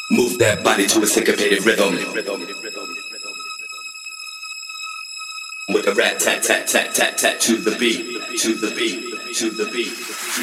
Move that body to a syncopated rhythm. With a rat tat tat tat tat tat to the beat, to the beat, to the beat.